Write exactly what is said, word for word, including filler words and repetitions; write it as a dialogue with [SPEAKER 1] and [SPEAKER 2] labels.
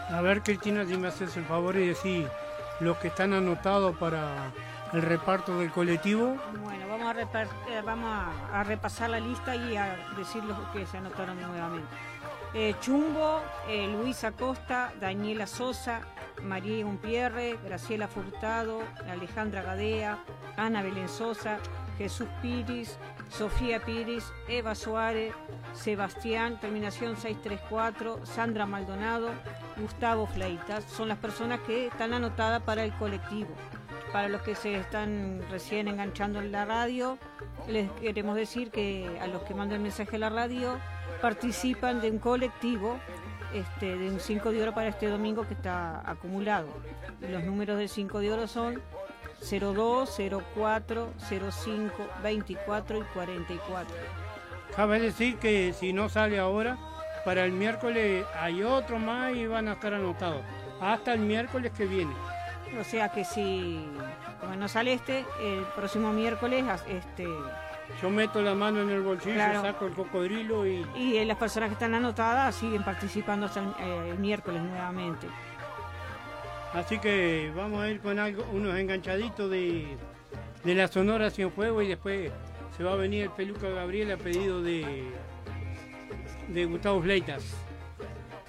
[SPEAKER 1] A ver, Cristina, si me haces el favor y decís los que están anotados para el reparto del colectivo.
[SPEAKER 2] Bueno, vamos a, repar eh, vamos a, a repasar la lista y a decir los que se anotaron nuevamente. Eh, Chumbo, eh, Luis Acosta, Daniela Sosa, María Umpierre, Graciela Furtado, Alejandra Gadea, Ana Belén Sosa, Jesús Piris, Sofía Piris, Eva Suárez, Sebastián, terminación seiscientos treinta y cuatro, Sandra Maldonado, Gustavo Fleitas. Son las personas que están anotadas para el colectivo. Para los que se están recién enganchando en la radio, les queremos decir que a los que mandan mensaje a la radio participan de un colectivo este, de un cinco de oro para este domingo que está acumulado. Los números del cinco de oro son cero dos, cero cuatro, cero cinco, veinticuatro y cuarenta y cuatro.
[SPEAKER 1] Cabe decir que si no sale ahora, para el miércoles hay otro más y van a estar anotados. Hasta el miércoles que viene.
[SPEAKER 2] O sea que si como no sale este, el próximo miércoles este
[SPEAKER 1] yo meto la mano en el bolsillo,
[SPEAKER 2] claro,
[SPEAKER 1] saco el cocodrilo y...
[SPEAKER 2] Y las personas que están anotadas siguen participando hasta el, eh, el miércoles nuevamente.
[SPEAKER 1] Así que vamos a ir con algo, unos enganchaditos de, de la Sonora Cienfuegos y después se va a venir el Peluca Gabriel a pedido de, de Gustavo Fleitas.